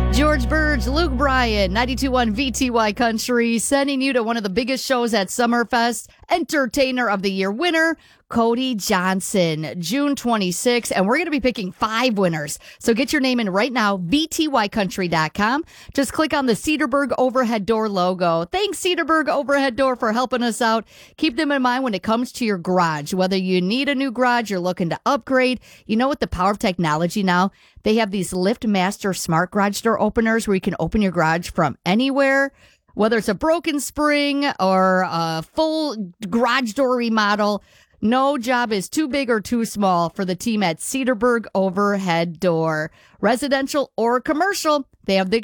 George Burge, Luke Bryan, 92.1 VTY Country, sending you to one of the biggest shows at Summerfest, Entertainer of the Year winner, Cody Johnson, June 26th, and we're going to be picking 5 winners. So get your name in right now, VTYcountry.com. Just click on the Cedarburg Overhead Door logo. Thanks, Cedarburg Overhead Door, for helping us out. Keep them in mind when it comes to your garage. Whether you need a new garage, you're looking to upgrade, you know, with the power of technology now, they have these LiftMaster smart garage door openers where you can open your garage from anywhere. Whether it's a broken spring or a full garage door remodel, no job is too big or too small for the team at Cedarburg Overhead Door. Residential or commercial, they have the